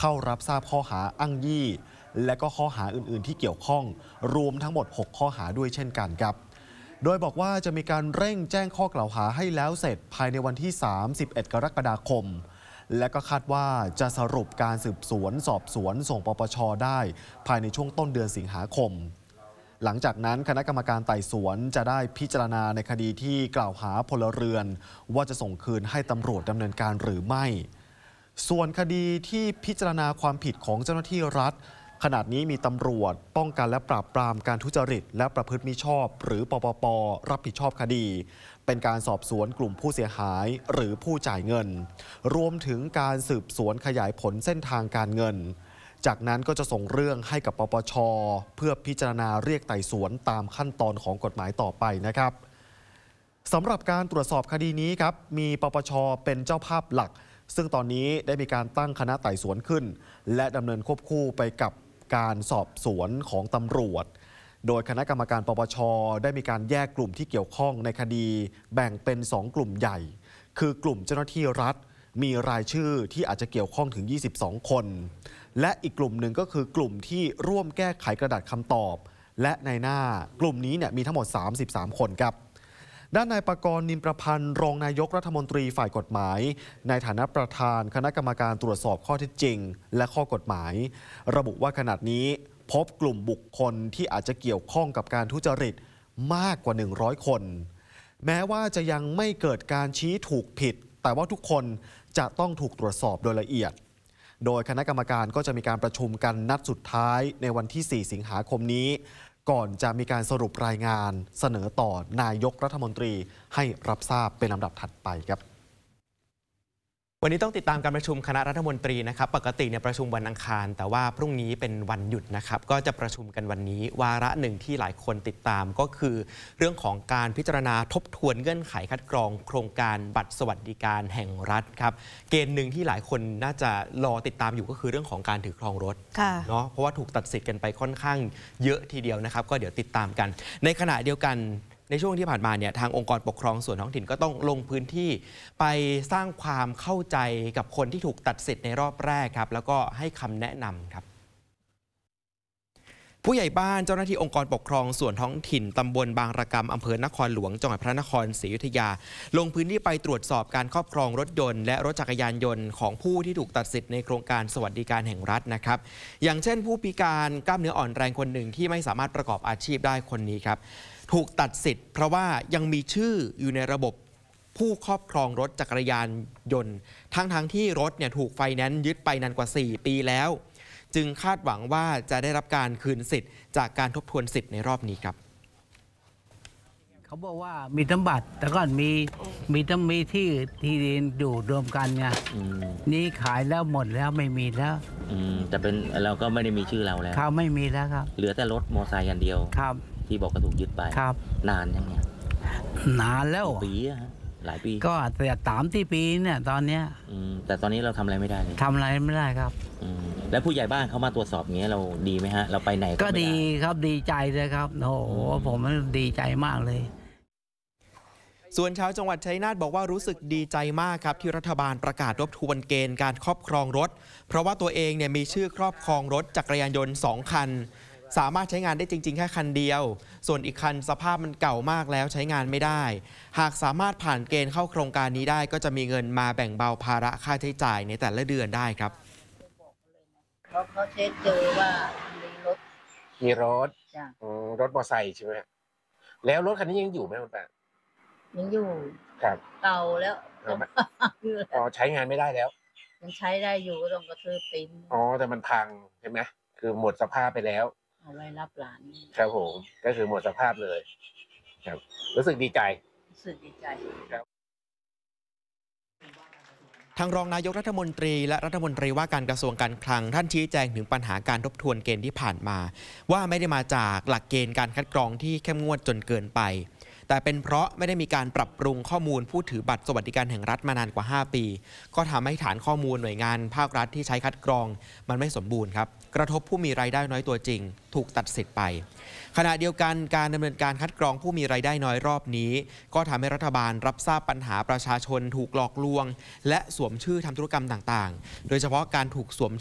เข้ารับทราบข้อหาอ้างยี่และก็ข้อหาอื่นๆที่เกี่ยวข้องรวมทั้งหมด6ข้อหาด้วยเช่นกันครับโดยบอกว่าจะมีการเร่งแจ้งข้อกล่าวหาให้แล้วเสร็จภายในวันที่31 กรกฎาคมและก็คาดว่าจะสรุปการสืบสวนสอบสวนส่งปปช.ได้ภายในช่วงต้นเดือนสิงหาคมหลังจากนั้นคณะกรรมการไต่สวนจะได้พิจารณาในคดีที่กล่าวหาพลเรือนว่าจะส่งคืนให้ตำรวจดำเนินการหรือไม่ส่วนคดีที่พิจารณาความผิดของเจ้าหน้าที่รัฐขณะนี้มีตำรวจป้องกันและปราบปรามการทุจริตและประพฤติมิชอบหรือปปป.รับผิดชอบคดีเป็นการสอบสวนกลุ่มผู้เสียหายหรือผู้จ่ายเงินรวมถึงการสืบสวนขยายผลเส้นทางการเงินจากนั้นก็จะส่งเรื่องให้กับปปช.เพื่อพิจารณาเรียกไต่สวนตามขั้นตอนของกฎหมายต่อไปนะครับสำหรับการตรวจสอบคดีนี้ครับมีปปช.เป็นเจ้าภาพหลักซึ่งตอนนี้ได้มีการตั้งคณะไต่สวนขึ้นและดำเนินควบคู่ไปกับการสอบสวนของตำรวจโดยคณะกรรมการปปช.ได้มีการแยกกลุ่มที่เกี่ยวข้องในคดีแบ่งเป็น2กลุ่มใหญ่คือกลุ่มเจ้าหน้าที่รัฐมีรายชื่อที่อาจจะเกี่ยวข้องถึง22คนและอีกกลุ่มหนึ่งก็คือกลุ่มที่ร่วมแก้ไขกระดาษคำตอบและในหน้ากลุ่มนี้มีทั้งหมด33คนครับด้านนายปกรณ์ นิมประพันธ์รองนายกรัฐมนตรีฝ่ายกฎหมายในฐานะประธานคณะกรรมการตรวจสอบข้อเท็จจริงและข้อกฎหมายระบุว่าขณะนี้พบกลุ่มบุคคลที่อาจจะเกี่ยวข้องกับการทุจริตมากกว่า100คนแม้ว่าจะยังไม่เกิดการชี้ถูกผิดแต่ว่าทุกคนจะต้องถูกตรวจสอบโดยละเอียดโดยคณะกรรมการก็จะมีการประชุมกันนัดสุดท้ายในวันที่4 สิงหาคมนี้ก่อนจะมีการสรุปรายงานเสนอต่อนายกรัฐมนตรีให้รับทราบเป็นลำดับถัดไปครับวันนี้ต้องติดตามการประชุมคณะรัฐมนตรีนะครับปกติประชุมวันอังคารแต่ว่าพรุ่งนี้เป็นวันหยุดนะครับก็จะประชุมกันวันนี้วาระหนึ่งที่หลายคนติดตามก็คือเรื่องของการพิจารณาทบทวนเงื่อนไขคัดกรองโครงการบัตรสวัสดิการแห่งรัฐครับเกณฑ์หนึ่งที่หลายคนน่าจะรอติดตามอยู่ก็คือเรื่องของการถือครองรถเนาะเพราะว่าถูกตัดสิทธิ์กันไปค่อนข้างเยอะทีเดียวนะครับก็เดี๋ยวติดตามกันในขณะเดียวกันในช่วงที่ผ่านมาทางองค์กรปกครองส่วนท้องถิ่นก็ต้องลงพื้นที่ไปสร้างความเข้าใจกับคนที่ถูกตัดสิทธิ์ในรอบแรกครับแล้วก็ให้คำแนะนำครับผู้ใหญ่บ้านเจ้าหน้าที่องค์กรปกครองส่วนท้องถิ่นตำบลบางระกำอำเภอนครหลวงจังหวัดพระนครศรีอยุธยาลงพื้นที่ไปตรวจสอบการครอบครองรถยนต์และรถจักรยานยนต์ของผู้ที่ถูกตัดสิทธิ์ในโครงการสวัสดิการแห่งรัฐนะครับอย่างเช่นผู้พิการกล้ามเนื้ออ่อนแรงคนหนึ่งที่ไม่สามารถประกอบอาชีพได้คนนี้ครับถูกตัดสิทธิ์เพราะว่ายังมีชื่ออยู่ในระบบผู้ครอบครองรถจักรยานยนต์ทั้งที่รถถูกไฟแนนซ์ยึดไปนานกว่า4 ปีแล้วจึงคาดหวังว่าจะได้รับการคืนสิทธิ์จากการทบทวนสิทธิ์ในรอบนี้ครับเขาบอกว่ามีทั้งบัตรแต่ก่อนมีทั้งมีที่ดินอยู่รวมกันไงนี่ขายแล้วหมดแล้วไม่มีแล้วแต่เป็นเราก็ไม่ได้มีชื่อเราแล้วครับไม่มีแล้วครับเหลือแต่รถมอเตอร์ไซค์อย่างเดียวครับที่บอกกระถูกยึดไปครับนานยังไงนานแล้วปีหลายปีก็แต่3 ปีเนี่ยตอนเนี้ยแต่ตอนนี้เราทำอะไรไม่ได้เลยทำอะไรไม่ได้ครับแล้วผู้ใหญ่บ้านเขามาตรวจสอบอย่างเงี้ยเราดีไหมฮะเราไปไหนก็ดีครับดีใจเลยครับโอ้โหผมดีใจมากเลยส่วนชาวจังหวัดชัยนาทบอกว่ารู้สึกดีใจมากครับที่รัฐบาลประกาศทบทวนเกณฑ์การครอบครองรถเพราะว่าตัวเองมีชื่อครอบครองรถจักรยานยนต์2 คันสามารถใช้งานได้จริงๆแค่คันเดียวส่วนอีกคันสภาพมันเก่ามากแล้วใช้งานไม่ได้หากสามารถผ่านเกณฑ์เข้าโครงการนี้ได้ก็จะมีเงินมาแบ่งเบาภาระค่าใช้จ่ายในแต่ละเดือนได้ครับเขาเช็คเจอว่ามีรถรถมอเตอร์ไซค์ใช่ไหมแล้วรถคันนี้ยังอยู่ไหมคุณป้ายังอยู่ครับเก่าแล้วใช้งานไม่ได้แล้วยังใช้ได้อยู่ก็ต้องกระทืบตีนแต่มันพังใช่ไหมคือหมดสภาพไปแล้วเอาไว้รับหลานครับผมก็คือหมดสภาพเลยครับรู้สึกดีใจครับทางรองนายกรัฐมนตรีและรัฐมนตรีว่าการกระทรวงการคลังท่านชี้แจงถึงปัญหาการทบทวนเกณฑ์ที่ผ่านมาว่าไม่ได้มาจากหลักเกณฑ์การคัดกรองที่เข้มงวดจนเกินไปแต่เป็นเพราะไม่ได้มีการปรับปรุงข้อมูลผู้ถือบัตรสวัสดิการแห่งรัฐมานานกว่า5 ปีก็ทำให้ฐานข้อมูลหน่วยงานภาครัฐที่ใช้คัดกรองมันไม่สมบูรณ์ครับกระทบผู้มีรายได้น้อยตัวจริงถูกตัดสิทธิ์ไปขณะเดียวกันการดำเนินการคัดกรองผู้มีรายได้น้อยรอบนี้ก็ทำให้รัฐบาลรับทราบปัญหาประชาชนถูกหลอกลวงและสวมชื่อทำธุรกรรมต่างๆโดยเฉพาะการถูกสวม